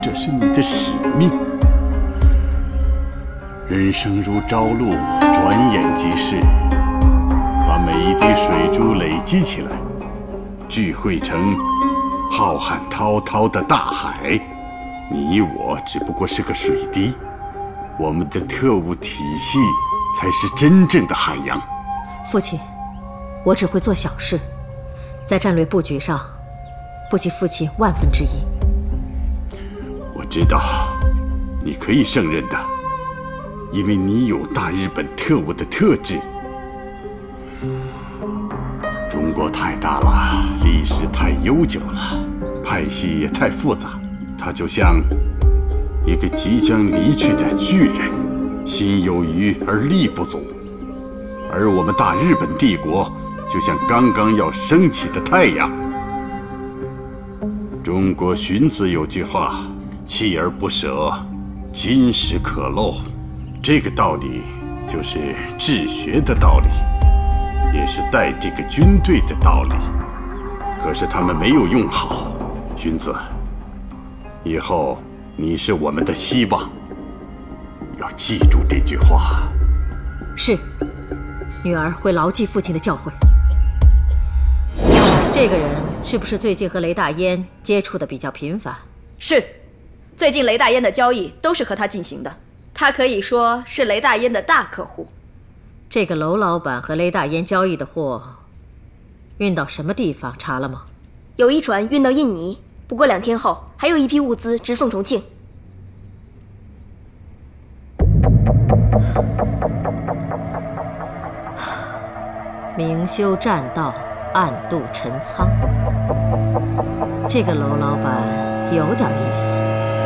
这是你的使命。人生如朝露，转眼即逝。把每一滴水珠累积起来，聚汇成浩瀚滔滔的大海。你我只不过是个水滴，我们的特务体系才是真正的海洋。 父亲，我只会做小事，在战略布局上不及父亲万分之一。 我知道你可以胜任的，因为你有大日本特务的特质。中国太大了，历史太悠久了，派系也太复杂，它就像一个即将离去的巨人，心有余而力不足。而我们大日本帝国就像刚刚要升起的太阳。中国荀子有句话，锲而不舍，金石可镂。这个道理就是治学的道理，也是带这个军队的道理。可是他们没有用好。荀子，以后你是我们的希望，要记住这句话。 是，女儿会牢记父亲的教诲。这个人是不是最近和雷大烟接触的比较频繁？ 是，最近雷大烟的交易都是和他进行的，他可以说是雷大烟的大客户。 这个娄老板和雷大烟交易的货运到什么地方查了吗？ 有一船运到印尼，不过2天后还有一批物资直送重庆。 明修栈道，暗度陈仓。这个娄老板有点意思，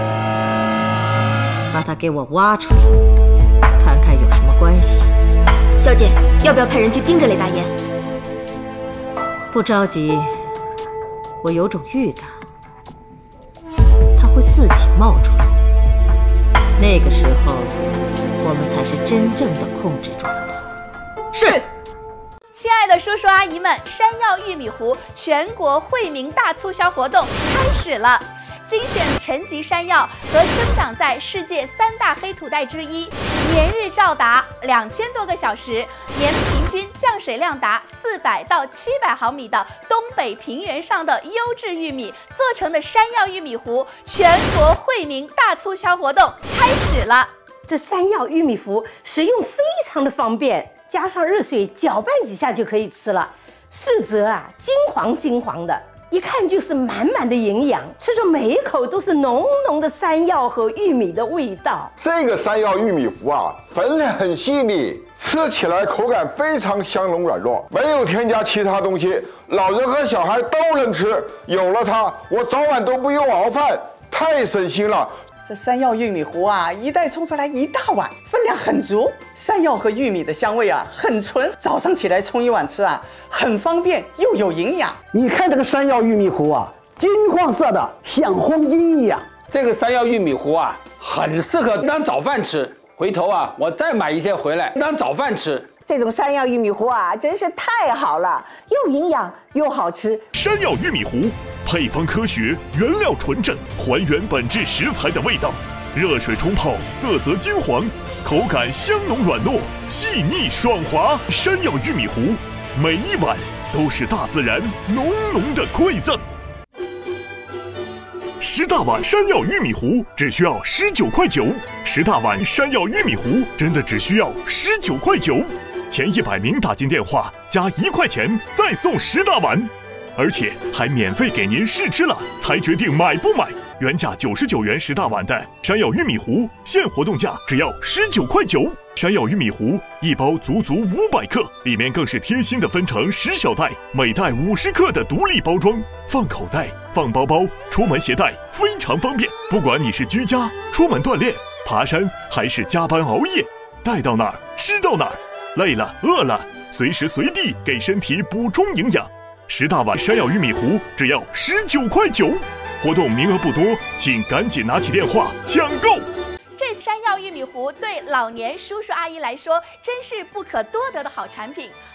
把他给我挖出来，看看有什么关系。 小姐，要不要派人去盯着雷大烟？ 不着急，我有种预感，他会自己冒出来。那个时候，我们才是真正的控制住了他。 是。 亲爱的叔叔阿姨们，山药玉米糊全国惠民大促销活动开始了！精选陈级山药和生长在世界3大黑土带之一，年日照达2000多个小时，年平均降水量达400到700毫米的东北平原上的优质玉米做成的山药玉米糊，全国惠民大促销活动开始了！ 这山药玉米糊食用非常的方便。加上热水搅拌几下就可以吃了，视则金黄金黄的，一看就是满满的营养，吃着每一口都是浓浓的山药和玉米的味道。 这个山药玉米糊粉很细腻，吃起来口感非常香浓软糯，没有添加其他东西，老人和小孩都能吃。有了它，我早晚都不用熬饭，太省心了。 这山药玉米糊一袋冲出来1大碗，分量很足。山药和玉米的香味很纯，早上起来冲1碗吃很方便又有营养。 你看这个山药玉米糊金黄色的，像黄金一样。 这个山药玉米糊很适合当早饭吃。回头我再买一些回来当早饭吃。 这种山药玉米糊真是太好了，又营养又好吃。 山药玉米糊配方科学，原料纯正，还原本质食材的味道。热水冲泡，色泽金黄，口感香浓软糯，细腻爽滑。山药玉米糊，每一碗都是大自然浓浓的馈赠。10大碗山药玉米糊只需要19.9块，10大碗山药玉米糊真的只需要19.9块。前100名打进电话加1块钱再送10大碗，而且还免费给您试吃了才决定买不买。原价99元10大碗的山药玉米糊，现活动价只要19.9块。山药玉米糊一包足足500克，里面更是贴心的分成10小袋，每袋50克的独立包装，放口袋、放包包，出门携带非常方便。不管你是居家、出门锻炼、爬山，还是加班熬夜，带到哪儿吃到哪儿，累了饿了，随时随地给身体补充营养。10大碗山药玉米糊只要19.9块，活动名额不多，请赶紧拿起电话抢购。 这山药玉米糊对老年叔叔阿姨来说真是不可多得的好产品。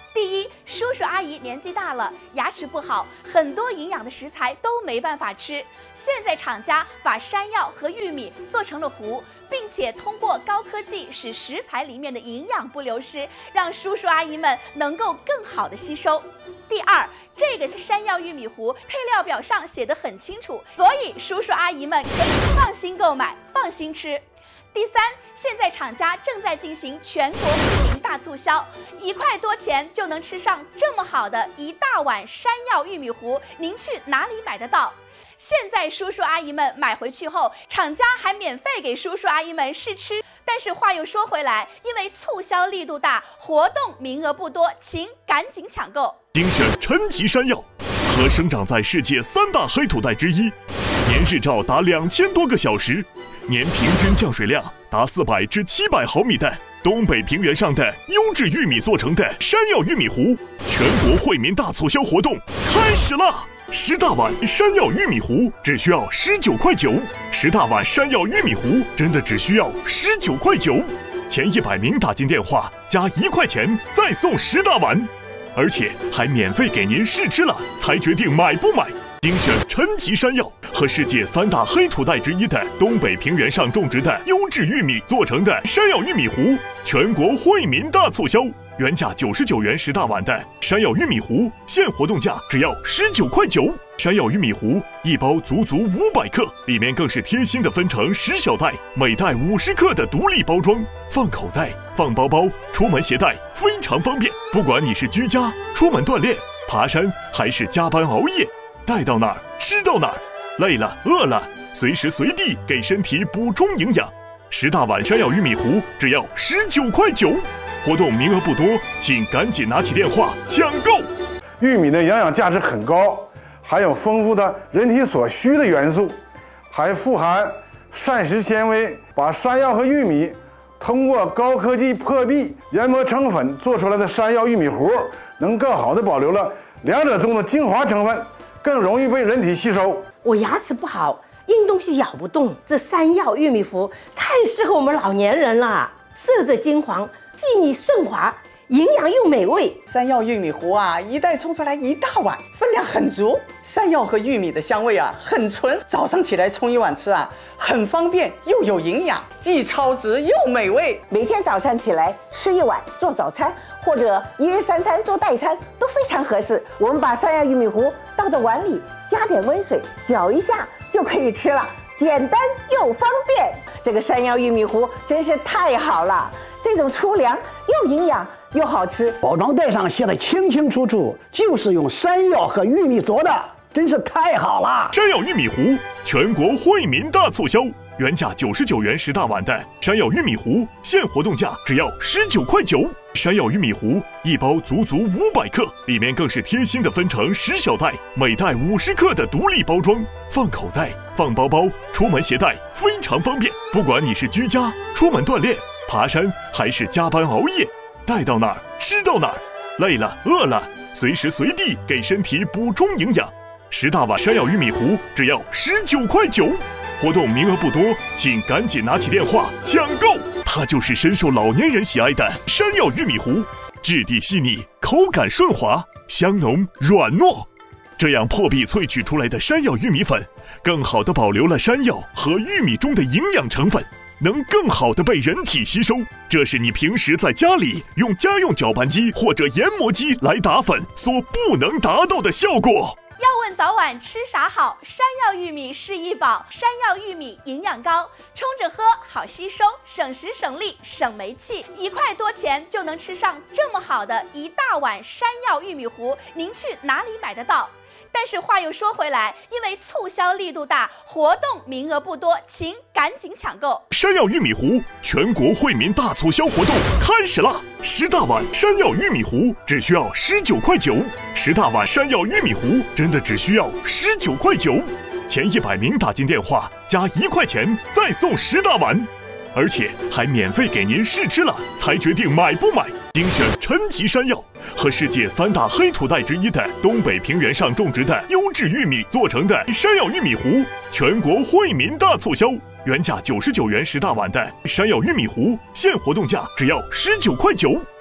第一，叔叔阿姨年纪大了，牙齿不好，很多营养的食材都没办法吃。现在厂家把山药和玉米做成了糊，并且通过高科技使食材里面的营养不流失，让叔叔阿姨们能够更好的吸收。第二，这个山药玉米糊配料表上写得很清楚，所以叔叔阿姨们可以放心购买，放心吃。第三，现在厂家正在进行全国惠民大促销，1块多钱就能吃上这么好的一大碗山药玉米糊，您去哪里买得到？现在叔叔阿姨们买回去后，厂家还免费给叔叔阿姨们试吃。但是话又说回来，因为促销力度大，活动名额不多，请赶紧抢购。 精选陈吉山药，和生长在世界3大黑土带之一，年日照达2000多个小时，年平均降水量达400至700毫米的东北平原上的优质玉米做成的山药玉米糊，全国惠民大促销活动开始啦！10大碗山药玉米糊只需要19块9，10大碗山药玉米糊真的只需要19块9，前100名打进电话加1块钱再送10大碗，而且还免费给您试吃了才决定买不买。精选陈吉山药和世界3大黑土带之一的东北平原上种植的优质玉米做成的山药玉米糊，全国惠民大促销，原价99元10大碗的山药玉米糊，现活动价只要19块9。山药玉米糊一包足足500克，里面更是贴心的分成10小袋，每袋50克的独立包装，放口袋、放包包、出门携带非常方便。不管你是居家、出门锻炼、爬山，还是加班熬夜，带到哪儿吃到哪儿，累了饿了，随时随地给身体补充营养。10大碗山药玉米糊只要19块9，活动名额不多，请赶紧拿起电话抢购。 玉米的营养价值很高，含有丰富的人体所需的元素，还富含膳食纤维。把山药和玉米通过高科技破壁研磨成粉做出来的山药玉米糊，能更好的保留了两者中的精华成分，更容易被人体吸收。 我牙齿不好，硬东西咬不动，这山药玉米糊太适合我们老年人了，色泽金黄，细腻顺滑，营养又美味。 山药玉米糊啊，一袋冲出来一大碗，分量很足。山药和玉米的香味啊，很纯，早上起来冲一碗吃啊，很方便又有营养，既超值又美味。 每天早上起来吃一碗做早餐，或者1日3餐做代餐都非常合适。我们把山药玉米糊倒到碗里，加点温水，搅一下就可以吃了，简单又方便。这个山药玉米糊真是太好了，这种粗粮又营养又好吃。 包装袋上写的清清楚楚，就是用山药和玉米做的，真是太好了。 山药玉米糊全国惠民大促销，原价99元10大碗的山药玉米糊，现活动价只要19块9。山药玉米糊一包足足500克，里面更是贴心的分成10小袋，每袋50克的独立包装，放口袋、放包包、出门携带非常方便。不管你是居家、出门锻炼、爬山，还是加班熬夜，带到哪儿吃到哪儿，累了饿了，随时随地给身体补充营养。10大碗山药玉米糊只要19块9，活动名额不多，请赶紧拿起电话抢购。它就是深受老年人喜爱的山药玉米糊，质地细腻，口感顺滑，香浓软糯。这样破壁萃取出来的山药玉米粉，更好地保留了山药和玉米中的营养成分，能更好地被人体吸收。这是你平时在家里用家用搅拌机或者研磨机来打粉所不能达到的效果。 要问早晚吃啥好，山药玉米是一宝。山药玉米营养高，冲着喝好吸收，省时省力省煤气，1块多钱就能吃上这么好的一大碗山药玉米糊，您去哪里买得到？但是话又说回来，因为促销力度大，活动名额不多，请赶紧抢购。 山药玉米糊全国惠民大促销活动开始啦！10大碗山药玉米糊只需要19块9，10大碗山药玉米糊真的只需要19块9，前100名打进电话加1块钱再送10大碗，而且还免费给您试吃了才决定买不买。精选陈吉山药和世界3大黑土带之一的东北平原上种植的优质玉米做成的山药玉米糊，全国惠民大促销，原价99元10大碗的山药玉米糊，现活动价只要19块9。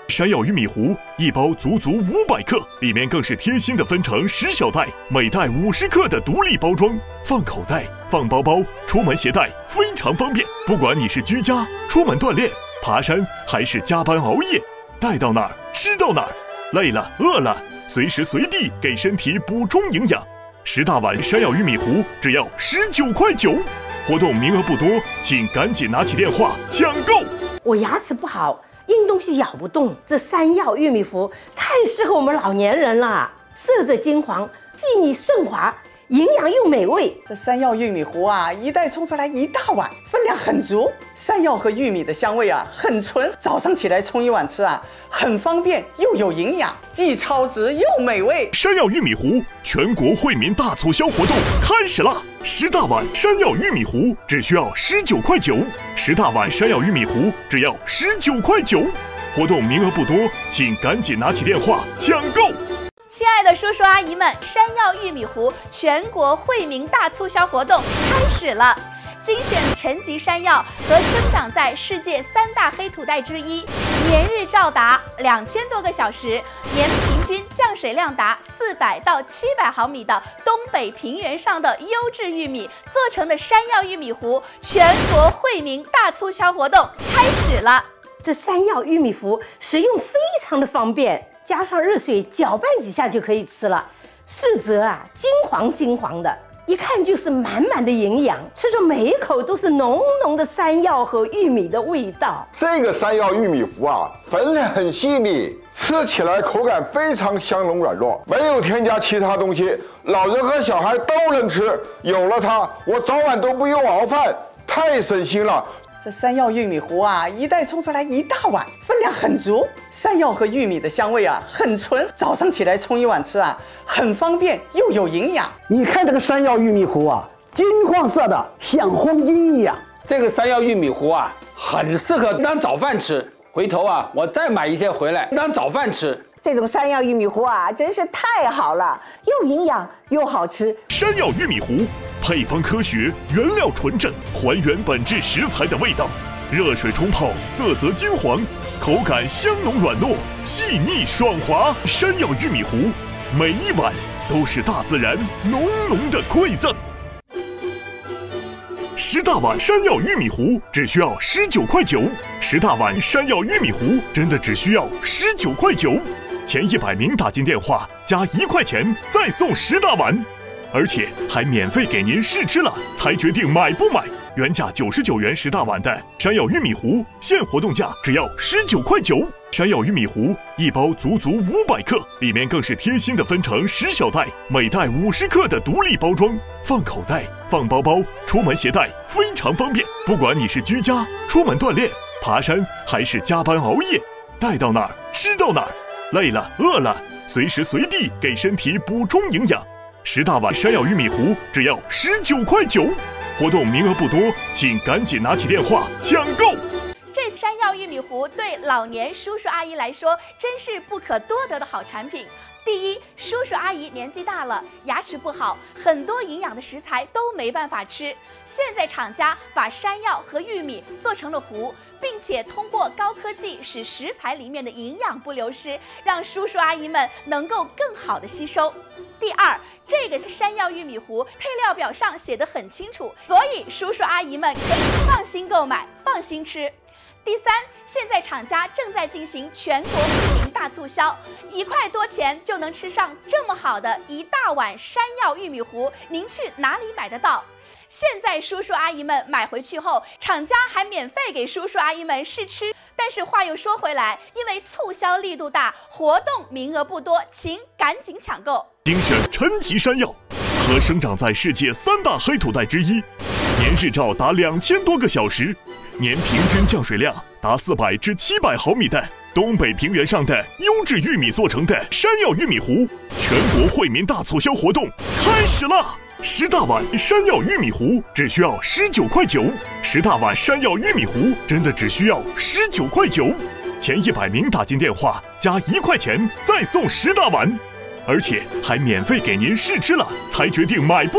山药玉米糊一包足足500克，里面更是贴心的分成10小袋，每袋50克的独立包装，放口袋、放包包，出门携带非常方便。不管你是居家、出门锻炼、爬山，还是加班熬夜，带到哪儿吃到哪儿，累了饿了，随时随地给身体补充营养。10大碗山药玉米糊只要19.9块，活动名额不多，请赶紧拿起电话抢购。 我牙齿不好，硬东西咬不动，这山药玉米糊太适合我们老年人了，色泽金黄，细腻顺滑，营养又美味。 这山药玉米糊啊，一袋冲出来1大碗，分量很足。山药和玉米的香味啊很纯，早上起来冲一碗吃啊，很方便又有营养，既超值又美味。 山药玉米糊全国惠民大促销活动开始啦！10大碗山药玉米糊只需要19.9块，10大碗山药玉米糊只要19.9块，活动名额不多，请赶紧拿起电话抢购。 亲爱的叔叔阿姨们，山药玉米糊全国惠民大促销活动开始了。精选陈吉山药和生长在世界3大黑土带之一，年日照达2000多个小时，年平均降水量达400到700毫米的东北平原上的优质玉米做成的山药玉米糊，全国惠民大促销活动开始了。 这山药玉米糊食用非常的方便，加上热水搅拌几下就可以吃了，视则金黄金黄的，一看就是满满的营养，吃着每一口都是浓浓的山药和玉米的味道。 这个山药玉米糊啊，粉很细腻，吃起来口感非常香浓软糯，没有添加其他东西，老人和小孩都能吃。有了它，我早晚都不用熬饭，太省心了。 这山药玉米糊啊，一袋冲出来1大碗，分量很足。山药和玉米的香味啊很纯，早上起来冲一碗吃啊，很方便又有营养。 你看这个山药玉米糊啊，金黄色的，像黄金一样。 这个山药玉米糊啊，很适合当早饭吃。回头啊，我再买一些回来当早饭吃。 这种山药玉米糊啊，真是太好了，又营养又好吃。 山药玉米糊配方科学，原料纯正，还原本质食材的味道。热水冲泡，色泽金黄，口感香浓软糯，细腻爽滑。山药玉米糊，每一碗都是大自然浓浓的馈赠。10大碗山药玉米糊只需要19.9块，10大碗山药玉米糊真的只需要19.9块，前100名打进电话加1块钱再送10大碗，而且还免费给您试吃了才决定买不买。原价99元10大碗的山药玉米糊，现活动价只要19.9块。山药玉米糊一包足足500克，里面更是贴心的分成10小袋，每袋50克的独立包装，放口袋、放包包，出门携带非常方便。不管你是居家、出门锻炼、爬山，还是加班熬夜，带到哪儿吃到哪儿，累了饿了，随时随地给身体补充营养。10大碗山药玉米糊只要19.9块，活动名额不多，请赶紧拿起电话抢购。 这山药玉米糊对老年叔叔阿姨来说真是不可多得的好产品。第一，叔叔阿姨年纪大了，牙齿不好，很多营养的食材都没办法吃。现在厂家把山药和玉米做成了糊，并且通过高科技使食材里面的营养不流失，让叔叔阿姨们能够更好的吸收。第二，这个山药玉米糊配料表上写得很清楚，所以叔叔阿姨们可以放心购买，放心吃。第三，现在厂家正在进行全国惠民大促销，1块多钱就能吃上这么好的1大碗山药玉米糊，您去哪里买得到？现在叔叔阿姨们买回去后，厂家还免费给叔叔阿姨们试吃。但是话又说回来，因为促销力度大，活动名额不多，请赶紧抢购。 精选陈吉山药和生长在世界3大黑土带之一，年日照达2000多个小时，年平均降水量达400至700毫米的东北平原上的优质玉米做成的山药玉米糊，全国惠民大促销活动开始啦！10大碗山药玉米糊只需要19.9块，10大碗山药玉米糊真的只需要19.9块，前100名打进电话加1块钱再送10大碗，而且还免费给您试吃了才决定买不买。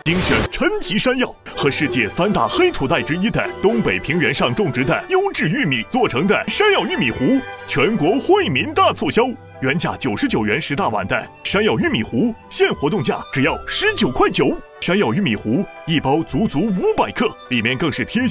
精选陈吉山药和世界3大黑土带之一的东北平原上种植的优质玉米做成的山药玉米糊，全国惠民大促销，原价99元10大碗的山药玉米糊，现活动价只要19.9块。山药玉米糊一包足足500克，里面更是贴